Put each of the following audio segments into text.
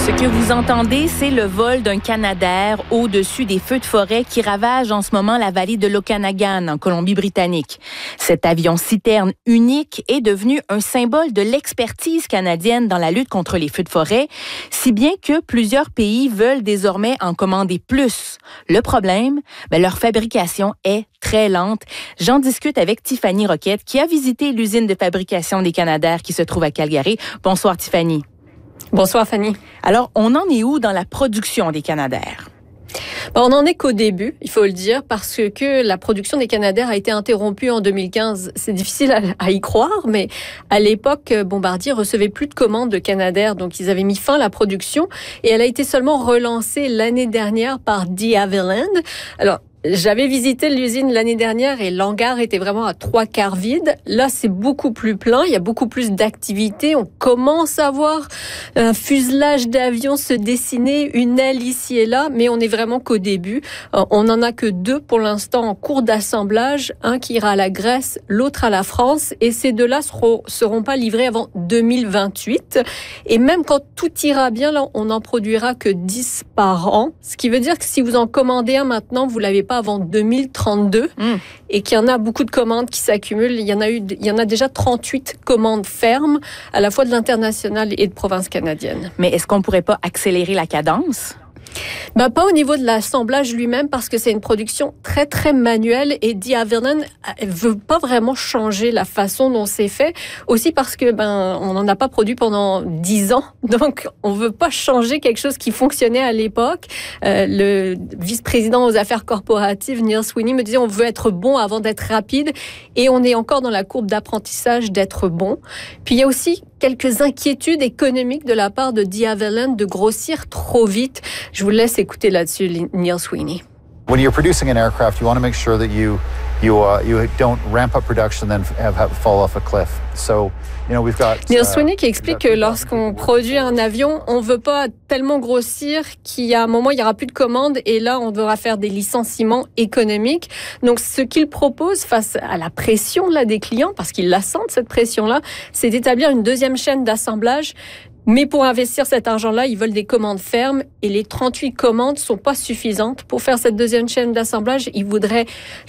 Ce que vous entendez, c'est le vol d'un Canadair au-dessus des feux de forêt qui ravagent en ce moment la vallée de l'Okanagan en Colombie-Britannique. Cet avion citerne unique est devenu un symbole de l'expertise canadienne dans la lutte contre les feux de forêt, si bien que plusieurs pays veulent désormais en commander plus. Le problème, leur fabrication est très lente. J'en discute avec Tiffany Roquette qui a visité l'usine de fabrication des Canadair qui se trouve à Calgary. Bonsoir Tiffany. Bonsoir Fanny. Alors, on en est où dans la production des Canadair? On n'en est qu'au début, il faut le dire, parce que la production des Canadair a été interrompue en 2015. C'est difficile à y croire, mais à l'époque, Bombardier recevait plus de commandes de Canadair, donc ils avaient mis fin à la production et elle a été seulement relancée l'année dernière par De Havilland. Alors, j'avais visité l'usine l'année dernière et l'hangar était vraiment à 3/4 vide. Là, c'est beaucoup plus plein. Il y a beaucoup plus d'activités. On commence à voir un fuselage d'avions se dessiner, une aile ici et là, mais on est vraiment qu'au début. On n'en a que 2 pour l'instant en cours d'assemblage. Un qui ira à la Grèce, l'autre à la France. Et ces 2-là seront pas livrés avant 2028. Et même quand tout ira bien, là, on n'en produira que 10 par an. Ce qui veut dire que si vous en commandez un maintenant, vous l'avez pas avant 2032 et qu'il y en a beaucoup de commandes qui s'accumulent. Il y en a déjà 38 commandes fermes, à la fois de l'international et de province canadienne. Mais est-ce qu'on pourrait pas accélérer la cadence? Pas au niveau de l'assemblage lui-même parce que c'est une production très très manuelle et De Havilland veut pas vraiment changer la façon dont c'est fait. Aussi parce que on n'en a pas produit pendant 10 ans, donc on veut pas changer quelque chose qui fonctionnait à l'époque. Le vice-président aux affaires corporatives Neil Sweeney me disait on veut être bon avant d'être rapide et on est encore dans la courbe d'apprentissage d'être bon. Puis il y a aussi quelques inquiétudes économiques de la part de De Havilland de grossir trop vite. Je vous laisse écouter là-dessus Neil Sweeney. When you're producing an aircraft, you want to make sure that you don't ramp up production and have fall off a cliff. So, we've got Neil Sweeney qui explique que lorsqu'on produit un avion, on veut pas tellement grossir qu'il y a un moment il y aura plus de commandes et là on devra faire des licenciements économiques. Donc ce qu'il propose face à la pression là des clients, parce qu'ils la sentent cette pression là, c'est d'établir une deuxième chaîne d'assemblage. Mais pour investir cet argent-là, ils veulent des commandes fermes et les 38 commandes sont pas suffisantes pour faire cette deuxième chaîne d'assemblage. Ils voudraient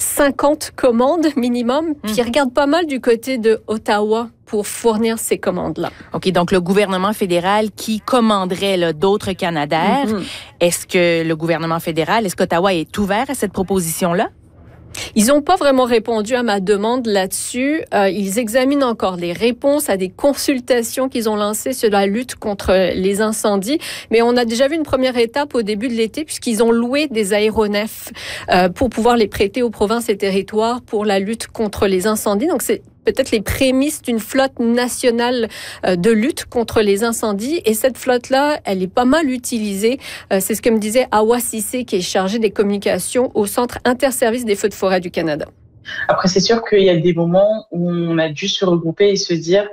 50 commandes minimum. Puis ils regardent pas mal du côté de Ottawa pour fournir ces commandes-là. OK, donc le gouvernement fédéral qui commanderait d'autres Canadair. Est-ce que le gouvernement fédéral, est-ce qu'Ottawa est ouvert à cette proposition-là? Ils n'ont pas vraiment répondu à ma demande là-dessus. Ils examinent encore les réponses à des consultations qu'ils ont lancées sur la lutte contre les incendies. Mais on a déjà vu une première étape au début de l'été puisqu'ils ont loué des aéronefs pour pouvoir les prêter aux provinces et territoires pour la lutte contre les incendies. Donc c'est peut-être les prémices d'une flotte nationale de lutte contre les incendies. Et cette flotte-là, elle est pas mal utilisée. C'est ce que me disait Awa Cissé, qui est chargé des communications au Centre interservices des feux de forêt du Canada. Après, c'est sûr qu'il y a des moments où on a dû se regrouper et se dire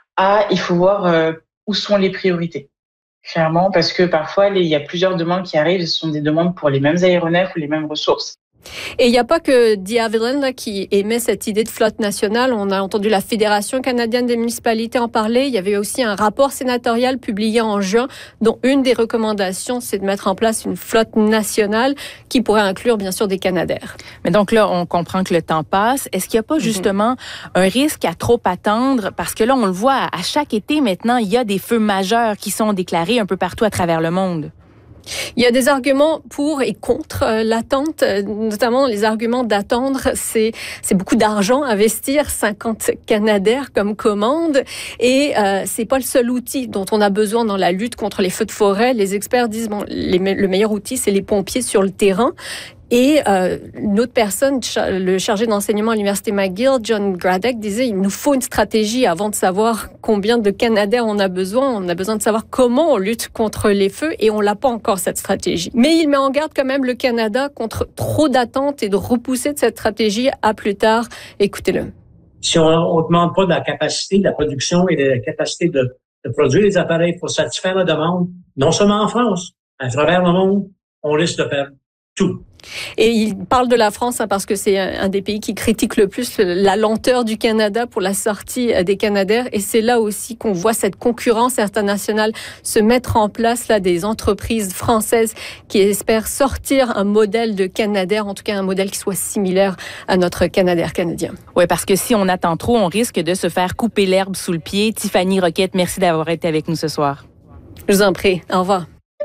il faut voir où sont les priorités. Clairement, parce que parfois, il y a plusieurs demandes qui arrivent. Ce sont des demandes pour les mêmes aéronefs ou les mêmes ressources. Et il n'y a pas que De Havilland qui émet cette idée de flotte nationale. On a entendu la Fédération canadienne des municipalités en parler. Il y avait aussi un rapport sénatorial publié en juin, dont une des recommandations, c'est de mettre en place une flotte nationale qui pourrait inclure, bien sûr, des Canadair. Mais donc là, on comprend que le temps passe. Est-ce qu'il n'y a pas justement un risque à trop attendre? Parce que là, on le voit, à chaque été maintenant, il y a des feux majeurs qui sont déclarés un peu partout à travers le monde. Il y a des arguments pour et contre l'attente, notamment les arguments d'attendre, c'est beaucoup d'argent à investir, 50 Canadair comme commande, et c'est pas le seul outil dont on a besoin dans la lutte contre les feux de forêt. Les experts disent le meilleur outil, c'est les pompiers sur le terrain. Et une autre personne, le chargé d'enseignement à l'Université McGill, John Gradek, disait il nous faut une stratégie avant de savoir combien de Canadair on a besoin. On a besoin de savoir comment on lutte contre les feux et on l'a pas encore cette stratégie. Mais il met en garde quand même le Canada contre trop d'attentes et de repousser de cette stratégie à plus tard. Écoutez-le. Si on ne demande pas de la capacité de la production et de la capacité de produire les appareils pour satisfaire la demande, non seulement en France, à travers le monde, on risque de perdre. tout. Et il parle de la France parce que c'est un des pays qui critique le plus la lenteur du Canada pour la sortie des Canadair. Et c'est là aussi qu'on voit cette concurrence internationale se mettre en place, là, des entreprises françaises qui espèrent sortir un modèle de Canadair, en tout cas un modèle qui soit similaire à notre Canadair canadien. Oui, parce que si on attend trop, on risque de se faire couper l'herbe sous le pied. Tiffany Roquette, merci d'avoir été avec nous ce soir. Je vous en prie. Au revoir.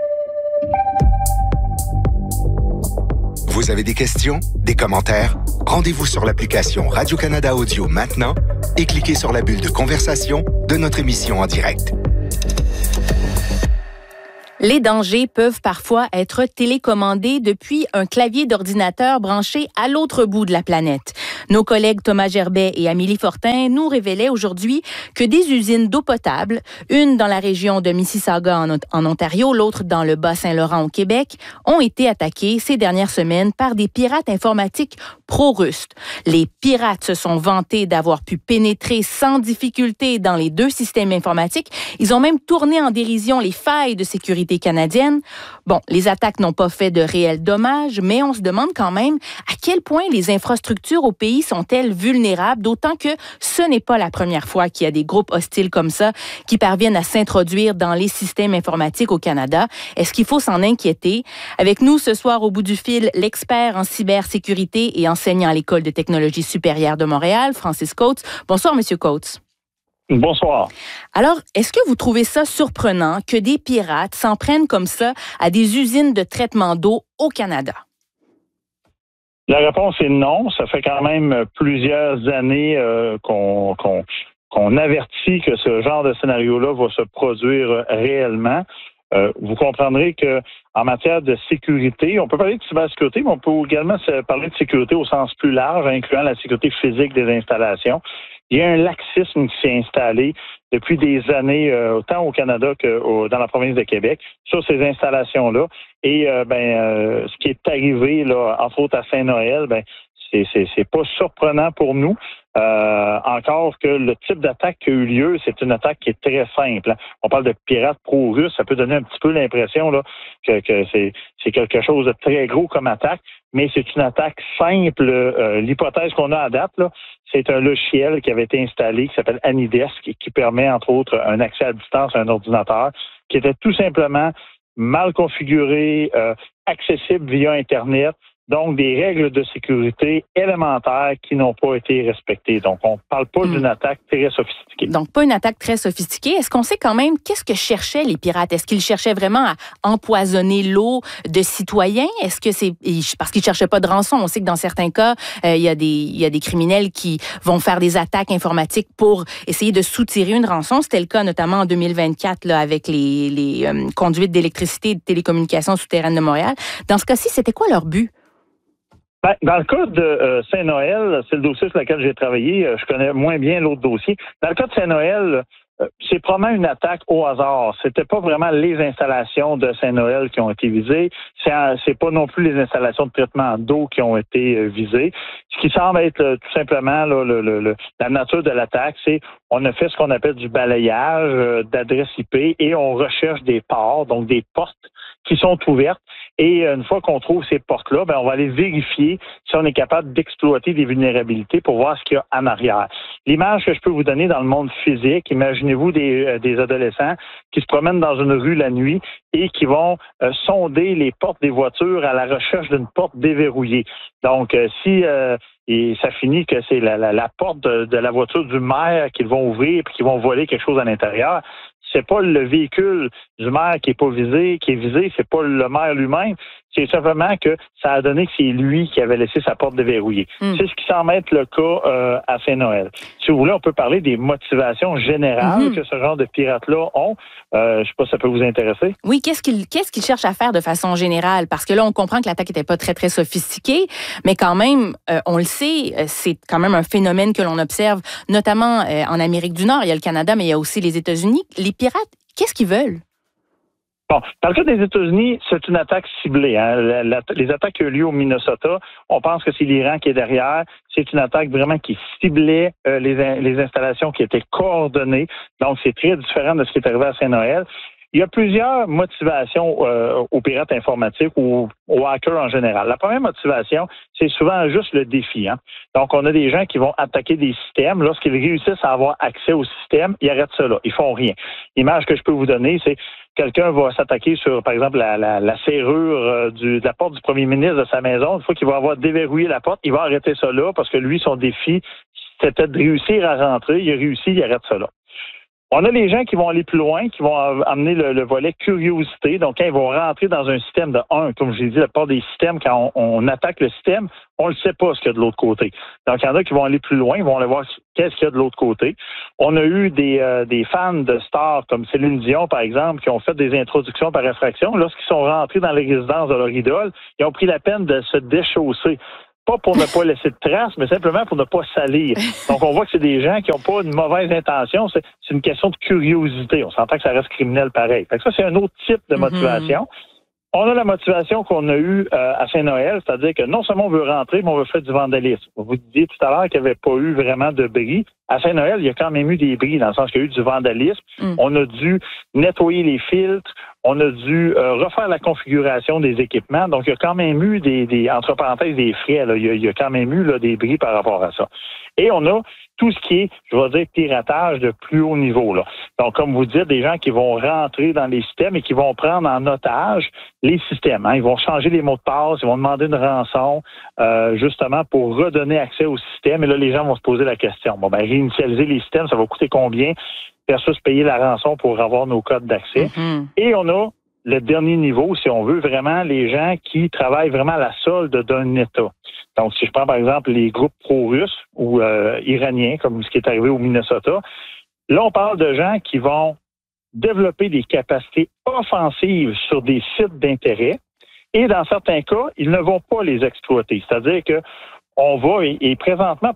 Vous avez des questions, des commentaires? Rendez-vous sur l'application Radio-Canada Audio maintenant et cliquez sur la bulle de conversation de notre émission en direct. Les dangers peuvent parfois être télécommandés depuis un clavier d'ordinateur branché à l'autre bout de la planète. Nos collègues Thomas Gerbet et Amélie Fortin nous révélaient aujourd'hui que des usines d'eau potable, une dans la région de Mississauga en Ontario, l'autre dans le Bas-Saint-Laurent au Québec, ont été attaquées ces dernières semaines par des pirates informatiques pro-russes. Les pirates se sont vantés d'avoir pu pénétrer sans difficulté dans les deux systèmes informatiques. Ils ont même tourné en dérision les failles de sécurité canadiennes. Bon, les attaques n'ont pas fait de réels dommages, mais on se demande quand même à quel point les infrastructures au pays sont-elles vulnérables, d'autant que ce n'est pas la première fois qu'il y a des groupes hostiles comme ça qui parviennent à s'introduire dans les systèmes informatiques au Canada. Est-ce qu'il faut s'en inquiéter? Avec nous ce soir au bout du fil, l'expert en cybersécurité et enseignant à l'École de technologie supérieure de Montréal, Francis Coates. Bonsoir, Monsieur Coates. Bonsoir. Alors, est-ce que vous trouvez ça surprenant que des pirates s'en prennent comme ça à des usines de traitement d'eau au Canada? La réponse est non. Ça fait quand même plusieurs années qu'on avertit que ce genre de scénario-là va se produire réellement. Vous comprendrez que en matière de sécurité, on peut parler de cybersécurité, mais on peut également parler de sécurité au sens plus large, incluant la sécurité physique des installations. Il y a un laxisme qui s'est installé depuis des années, autant au Canada que dans la province de Québec, sur ces installations-là. Et ce qui est arrivé, là, entre autres à Saint-Noël, c'est pas surprenant pour nous. Encore que le type d'attaque qui a eu lieu, c'est une attaque qui est très simple. Hein. On parle de pirates pro-russes, ça peut donner un petit peu l'impression là que c'est quelque chose de très gros comme attaque, mais c'est une attaque simple. L'hypothèse qu'on a à date, là, c'est un logiciel qui avait été installé, qui s'appelle AnyDesk, qui permet, entre autres, un accès à distance à un ordinateur, qui était tout simplement mal configuré, accessible via Internet. Donc, des règles de sécurité élémentaires qui n'ont pas été respectées. Donc, on ne parle pas d'une attaque très sophistiquée. Donc, pas une attaque très sophistiquée. Est-ce qu'on sait quand même qu'est-ce que cherchaient les pirates? Est-ce qu'ils cherchaient vraiment à empoisonner l'eau de citoyens? Est-ce que c'est parce qu'ils ne cherchaient pas de rançon? On sait que dans certains cas, il y a des criminels qui vont faire des attaques informatiques pour essayer de soutirer une rançon. C'était le cas notamment en 2024 là, avec les conduites d'électricité et de télécommunications souterraines de Montréal. Dans ce cas-ci, c'était quoi leur but? Dans le cas de Saint-Noël, c'est le dossier sur lequel j'ai travaillé. Je connais moins bien l'autre dossier. Dans le cas de Saint-Noël, c'est probablement une attaque au hasard. C'était pas vraiment les installations de Saint-Noël qui ont été visées. C'est pas non plus les installations de traitement d'eau qui ont été visées. Ce qui semble être tout simplement là, la nature de l'attaque, c'est on a fait ce qu'on appelle du balayage d'adresses IP et on recherche des ports, donc des portes qui sont ouvertes. Et une fois qu'on trouve ces portes-là, on va aller vérifier si on est capable d'exploiter des vulnérabilités pour voir ce qu'il y a en arrière. L'image que je peux vous donner dans le monde physique, imaginez-vous des adolescents qui se promènent dans une rue la nuit et qui vont sonder les portes des voitures à la recherche d'une porte déverrouillée. Donc, et ça finit que c'est la porte de la voiture du maire qu'ils vont ouvrir et qu'ils vont voler quelque chose à l'intérieur. C'est pas le véhicule du maire qui est visé, c'est pas le maire lui-même. C'est simplement que ça a donné que c'est lui qui avait laissé sa porte déverrouillée. C'est ce qui semble être le cas à Saint-Noël. Si vous voulez, on peut parler des motivations générales que ce genre de pirates-là ont. Je sais pas si ça peut vous intéresser. Oui, qu'est-ce qu'ils cherchent à faire de façon générale? Parce que là, on comprend que l'attaque n'était pas très, très sophistiquée, mais quand même, on le sait, c'est quand même un phénomène que l'on observe, notamment en Amérique du Nord. Il y a le Canada, mais il y a aussi les États-Unis. Les pirates, qu'est-ce qu'ils veulent? Bon, dans le cas des États-Unis, c'est une attaque ciblée. Hein. Les attaques qui ont eu lieu au Minnesota, on pense que c'est l'Iran qui est derrière. C'est une attaque vraiment qui ciblait les installations qui étaient coordonnées. Donc, c'est très différent de ce qui est arrivé à Saint-Noël. il y a plusieurs motivations aux pirates informatiques ou aux hackers en général. La première motivation, c'est souvent juste le défi. Hein? Donc, on a des gens qui vont attaquer des systèmes. Lorsqu'ils réussissent à avoir accès au système, ils arrêtent ça là. Ils font rien. L'image que je peux vous donner, c'est quelqu'un va s'attaquer sur, par exemple, la serrure de la porte du premier ministre de sa maison. Une fois qu'il va avoir déverrouillé la porte, il va arrêter ça là parce que lui, son défi, c'était de réussir à rentrer. Il a réussi, il arrête ça là. On a les gens qui vont aller plus loin, qui vont amener le volet curiosité. Donc, quand ils vont rentrer dans un système de 1, comme je l'ai dit, la part des systèmes, quand on attaque le système, on ne sait pas ce qu'il y a de l'autre côté. Donc, il y en a qui vont aller plus loin, ils vont aller voir qu'est-ce qu'il y a de l'autre côté. On a eu des fans de stars comme Céline Dion, par exemple, qui ont fait des introductions par effraction. Lorsqu'ils sont rentrés dans les résidences de leur idole, ils ont pris la peine de se déchausser. Pas pour ne pas laisser de traces, mais simplement pour ne pas salir. Donc, on voit que c'est des gens qui n'ont pas une mauvaise intention. C'est une question de curiosité. On s'entend que ça reste criminel pareil. Fait que ça, c'est un autre type de motivation. On a la motivation qu'on a eue à Saint-Noël, c'est-à-dire que non seulement on veut rentrer, mais on veut faire du vandalisme. Vous disiez tout à l'heure qu'il n'y avait pas eu vraiment de bris. À Saint-Noël, il y a quand même eu des bris, dans le sens qu'il y a eu du vandalisme. On a dû nettoyer les filtres. On a dû refaire la configuration des équipements. Donc, il y a quand même eu des entre parenthèses, des frais. Là. Il y a quand même eu là, des bris par rapport à ça. Et on a tout ce qui est, je vais dire, piratage de plus haut niveau. Là. Donc, comme vous dites, des gens qui vont rentrer dans les systèmes et qui vont prendre en otage les systèmes. Hein. Ils vont changer les mots de passe, ils vont demander une rançon, justement pour redonner accès au système. Et là, les gens vont se poser la question. Bon, ben, réinitialiser les systèmes, ça va coûter combien versus payer la rançon pour avoir nos codes d'accès. Et on a le dernier niveau, si on veut, vraiment les gens qui travaillent vraiment à la solde d'un État. Donc, si je prends par exemple les groupes pro-russes ou iraniens, comme ce qui est arrivé au Minnesota, là, on parle de gens qui vont développer des capacités offensives sur des sites d'intérêt et dans certains cas, ils ne vont pas les exploiter. C'est-à-dire que on va, et présentement,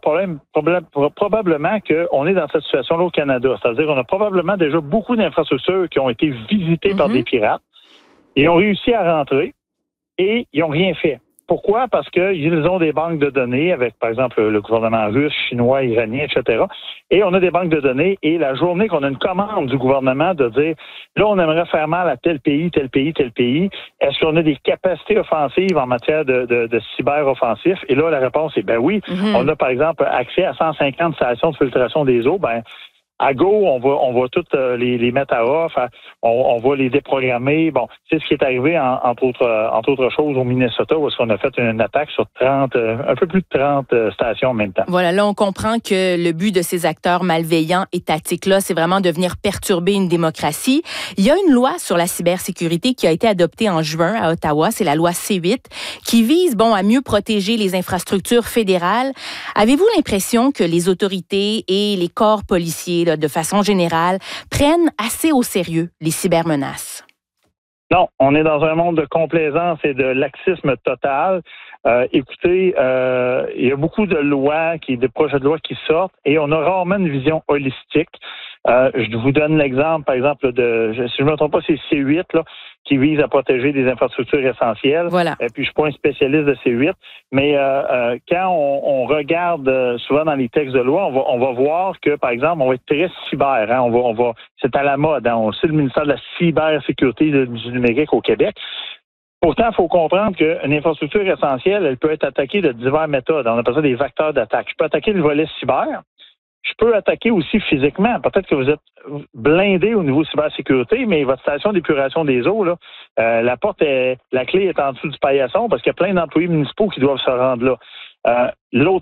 probablement qu'on est dans cette situation-là au Canada. C'est-à-dire qu'on a probablement déjà beaucoup d'infrastructures qui ont été visitées par des pirates. Ils ont réussi à rentrer et ils n'ont rien fait. Pourquoi? Parce qu'ils ont des banques de données avec, par exemple, le gouvernement russe, chinois, iranien, etc. Et on a des banques de données et la journée qu'on a une commande du gouvernement de dire, là, on aimerait faire mal à tel pays, tel pays, tel pays, est-ce qu'on a des capacités offensives en matière de cyber-offensif? Et là, la réponse est, ben oui. On a, par exemple, accès à 150 stations de filtration des eaux. Ben, à go, on va toutes les mettre à off, on va les déprogrammer. Bon, c'est ce qui est arrivé entre autres choses au Minnesota où on a fait une attaque sur un peu plus de 30 stations en même temps. Voilà, là on comprend que le but de ces acteurs malveillants étatiques-là, c'est vraiment de venir perturber une démocratie. Il y a une loi sur la cybersécurité qui a été adoptée en juin à Ottawa, c'est la loi C8, qui vise à mieux protéger les infrastructures fédérales. Avez-vous l'impression que les autorités et les corps policiers, de façon générale, prennent assez au sérieux les cybermenaces? Non, on est dans un monde de complaisance et de laxisme total. Écoutez, il y a beaucoup de lois, de projets de loi qui sortent et on a rarement une vision holistique. Je vous donne l'exemple, par exemple, si je ne me trompe pas, c'est C8 là, qui vise à protéger des infrastructures essentielles. Voilà. Et puis, je suis pas un spécialiste de C8, mais quand on regarde souvent dans les textes de loi, on va voir que, par exemple, on va être très cyber. Hein, c'est à la mode. Hein, on sait le ministère de la cybersécurité du numérique au Québec. Pourtant, il faut comprendre qu'une infrastructure essentielle, elle peut être attaquée de diverses méthodes. On appelle ça des vecteurs d'attaque. Je peux attaquer le volet cyber. Je peux attaquer aussi physiquement. Peut-être que vous êtes blindé au niveau cybersécurité, mais votre station d'épuration des eaux, là, la clé est en dessous du paillasson parce qu'il y a plein d'employés municipaux qui doivent se rendre là.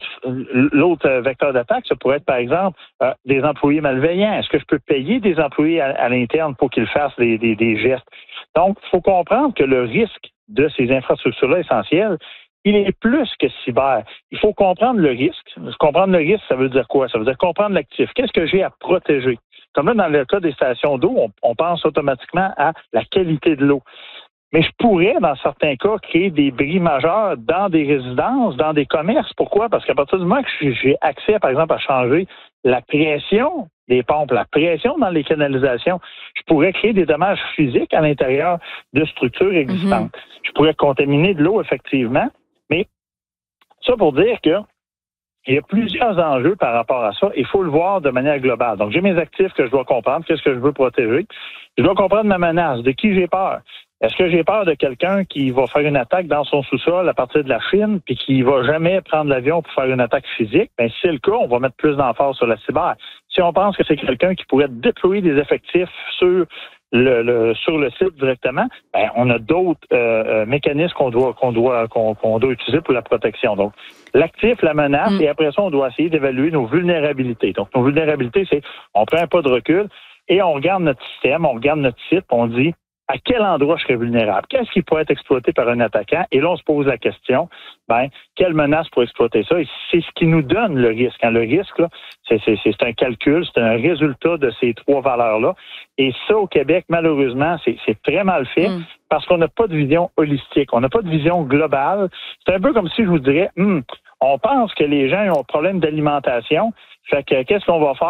L'autre vecteur d'attaque, ça pourrait être, par exemple, des employés malveillants. Est-ce que je peux payer des employés à l'interne pour qu'ils fassent des gestes? Donc, il faut comprendre que le risque de ces infrastructures-là essentielles, il est plus que cyber. Il faut comprendre le risque. Comprendre le risque, ça veut dire quoi? Ça veut dire comprendre l'actif. Qu'est-ce que j'ai à protéger? Comme là, dans le cas des stations d'eau, on pense automatiquement à la qualité de l'eau. Mais je pourrais, dans certains cas, créer des bris majeurs dans des résidences, dans des commerces. Pourquoi? Parce qu'à partir du moment que j'ai accès, par exemple, à changer la pression des pompes, la pression dans les canalisations, je pourrais créer des dommages physiques à l'intérieur de structures existantes. Je pourrais contaminer de l'eau, effectivement. Mais ça pour dire que il y a plusieurs enjeux par rapport à ça. Il faut le voir de manière globale. Donc, j'ai mes actifs que je dois comprendre, qu'est-ce que je veux protéger. Je dois comprendre ma menace, de qui j'ai peur. Est-ce que j'ai peur de quelqu'un qui va faire une attaque dans son sous-sol à partir de la Chine puis qui va jamais prendre l'avion pour faire une attaque physique? Ben, si c'est le cas, on va mettre plus d'emphase sur la cyber. Si on pense que c'est quelqu'un qui pourrait déployer des effectifs sur le site directement, ben, on a d'autres mécanismes qu'on doit utiliser pour la protection. Donc, l'actif, la menace, et après ça, on doit essayer d'évaluer nos vulnérabilités. Donc, nos vulnérabilités, c'est on prend un pas de recul et on regarde notre système, on regarde notre site, on dit à quel endroit je serais vulnérable? Qu'est-ce qui pourrait être exploité par un attaquant? Et là, on se pose la question, quelle menace pour exploiter ça? Et c'est ce qui nous donne le risque. Le risque, là, c'est un calcul, c'est un résultat de ces trois valeurs-là. Et ça, au Québec, malheureusement, c'est très mal fait parce qu'on n'a pas de vision holistique. On n'a pas de vision globale. C'est un peu comme si je vous dirais, on pense que les gens ont un problème d'alimentation. Fait que, qu'est-ce qu'on va faire?